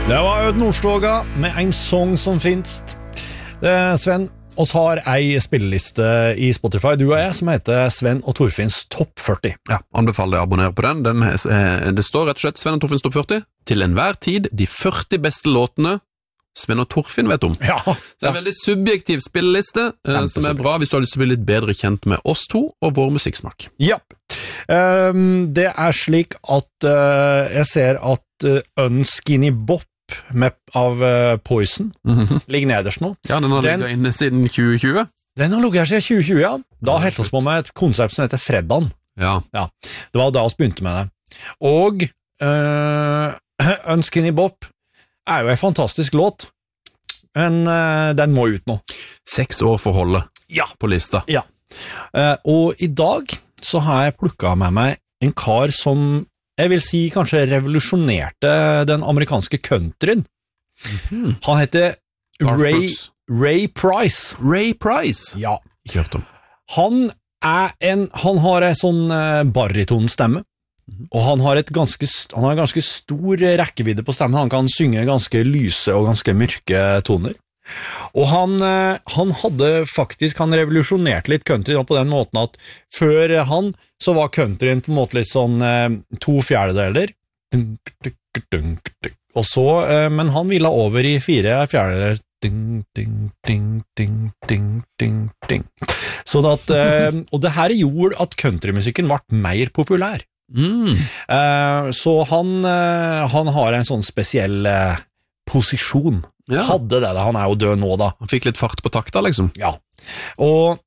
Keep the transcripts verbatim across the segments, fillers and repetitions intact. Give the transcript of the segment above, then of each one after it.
Det var jo et Nordstoga med en sång som finst. Eh, Sven, oss har ei spilleliste i Spotify, du og jeg, som heter Sven og Torfinns Topp førti. Ja, anbefaler deg å abonnere på den. den eh, det står rett og slett Sven og Torfinns Topp førti. Til enhver tid de førti beste låtene Sven og Torfinn vet om. Ja, Så det er en veldig subjektiv spilleliste, eh, som er bra hvis du har lyst til å bli litt bedre kjent med oss to og vår musikksmak. Ja. Um, det er slik at uh, jeg ser at uh, Unskinny Bop med, av uh, Poison Mhm. ligger nederst nå. Ja, den har Den- ligget inne siden tjue tjue. Den har ligget her siden tjue tjue, ja. Da Ja, helt oss på med et konsept som heter Freddan. Ja. Ja, det var da vi begynte med det. Og uh, Unskinny Bop er jo en fantastisk låt, men uh, den må ut nå. Seks år for holdet Ja. på lista. Ja. Uh, og i dag så har jeg plukket med meg en kar som jeg vil si kanskje revolusjonerte den amerikanske countryen. Mhm. Han heter Garth Ray, Brooks. Ray Price. Ray Price. Ja. Ikke hørt om. Han er en, han har en sånn uh, baritonstemme, og han har, et ganske, st- han har en ganske stor rekkevidde på stemmen. Han kan synge ganske lyse og ganske mørke toner. Og han, eh, han hadde faktisk, han revolusjonerte litt country da, på den måten at før han, så var countryen på en måte litt sånn eh, to fjerdedeler, dunk, dunk, dunk, dunk. Og så, eh, men han ville over i fire fjerdedeler, ding, ding, ding, ding, ding, ding, ding. Sånn at, eh, og det her gjorde at countrymusikken ble mer populær. Mm. Eh, så han, eh, han har en sånn spesiell eh, posisjon. Ja. Hadde det da, han er jo død nå da. Han fikk litt fart på takta, liksom. Ja. Og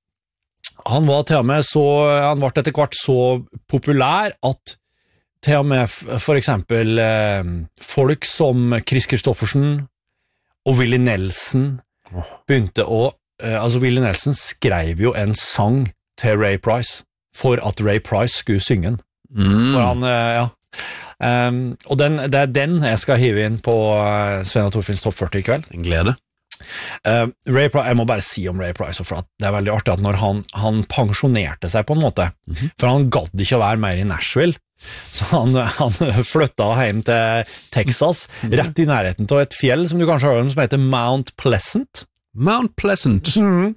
han var til og med så, han ble etter hvert så populær at til og med f- for eksempel eh, folk som Chris Kristoffersen og Willie Nelson Åh. begynte å, eh, altså Willie Nelson skrev jo en sang til Ray Price for at Ray Price skulle synge den. Mm. For han, eh, ja. Um, og den, det er den jeg skal hive inn på uh, Sven og Torfinns Topp førti i kveld. En glede. Uh, Ray Price, jeg må bare si om Ray Price, for at det er veldig artig at når han, han pensjonerte seg på en måte, Mhm. for han gadd ikke å være mer i Nashville, så han, han flytta hjem til Texas, rett i nærheten til et fjell som du kanskje har hørt om, som heter Mount Pleasant. Mount Pleasant. Mhm.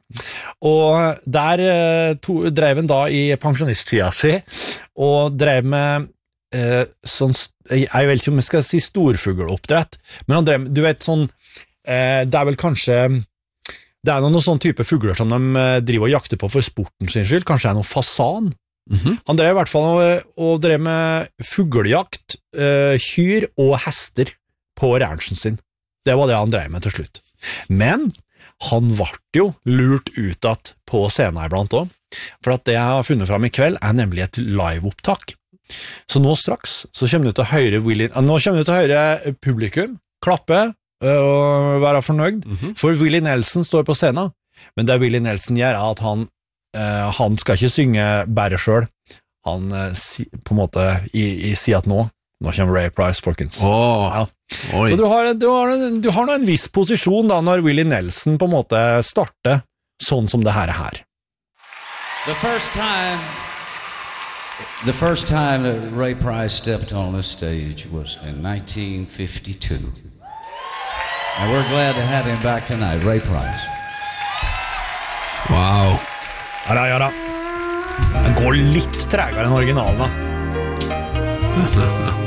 Og der eh, to, drev han da i pensjonisttida si, og drev med eh, sånn, jeg vet ikke om jeg skal si storfugleoppdrett, men han drev, du vet sånn, eh, det er vel kanskje, det er noen, noen sånn type fugler som de eh, driver og jakter på for sporten sin skyld, kanskje det er noen fasan. Mhm. Han drev i hvert fall og, og drev med fuglejakt, eh, kyr og hester på ranchen sin. Det var det han drev med til slutt. Men han ble jo lurt ut at på scenen iblant også, for at det jeg har funnet fram i kveld er nemlig et liveopptak. Så nå straks så kommer du til å høre Willie, nå kommer du til å høre publikum klappe øh, og være fornøyd, Mhm. for Willie Nelson står på scenen, men det Willie Nelson gjør er at han, øh, han skal ikke synge bare selv, han øh, si, på en måte i, i si at nå, nå kommer Ray Price, folkens. Åh, Ja. oi. Så du har, du, har, du har nå en viss posisjon da når Willie Nelson på en måte starter sånn som det her er her. The first time, the first time that Ray Price stepped on this stage was in nineteen fifty-two. And we're glad to have him back tonight, Ray Price. Wow. Ja da, ja da. Den går litt tregere enn originalen da.